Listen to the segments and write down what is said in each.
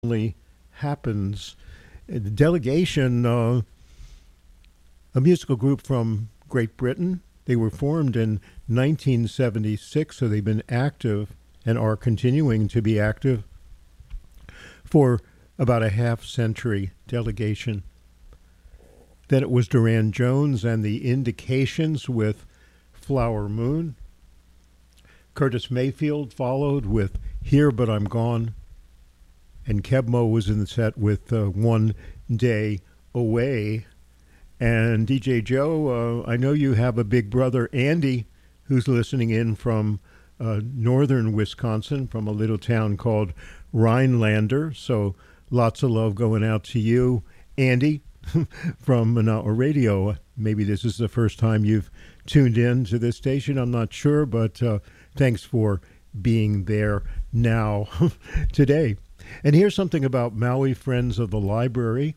only happens. The delegation, a musical group from Great Britain. They were formed in 1976, so they've been active and are continuing to be active for about a half century. Delegation. Then it was Duran Jones and the Indications with Flower Moon. Curtis Mayfield followed with Here But I'm Gone. And Kebmo was in the set with One Day Away. And DJ Joe, I know you have a big brother, Andy, who's listening in from northern Wisconsin, from a little town called Rhinelander. So lots of love going out to you, Andy, from Manawa Radio. Maybe this is the first time you've tuned in to this station. I'm not sure, but thanks for being there now today. And here's something about Maui Friends of the Library,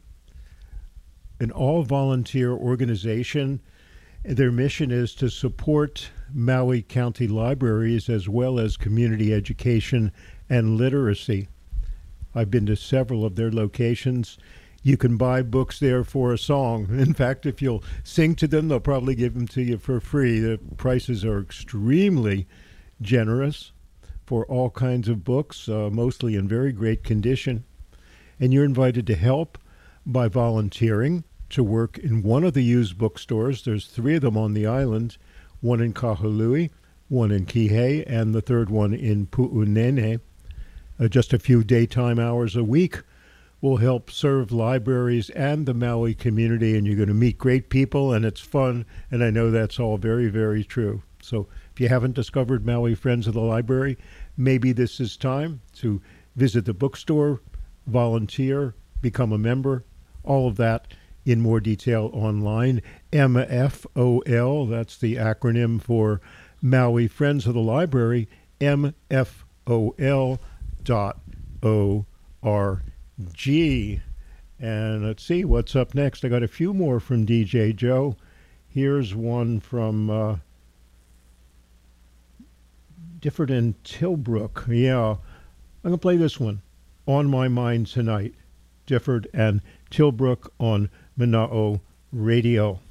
an all-volunteer organization. Their mission is to support Maui County libraries as well as community education and literacy. I've been to several of their locations. You can buy books there for a song. In fact, if you'll sing to them, they'll probably give them to you for free. The prices are extremely generous for all kinds of books, mostly in very great condition. And you're invited to help by volunteering to work in one of the used bookstores. There's 3 of them on the island, one in Kahului, one in Kihei, and the third one in Pu'unene. Just a few daytime hours a week will help serve libraries and the Maui community, and you're going to meet great people, and it's fun, and I know that's all very, very true. So if you haven't discovered Maui Friends of the Library, maybe this is time to visit the bookstore, volunteer, become a member, all of that in more detail online. MFOL, that's the acronym for Maui Friends of the Library, MFOL.org. And let's see what's up next. I got a few more from DJ Joe. Here's one from Difford and Tilbrook. Yeah, I'm going to play this one, On My Mind Tonight. Difford and Tilbrook on Mana'o Radio.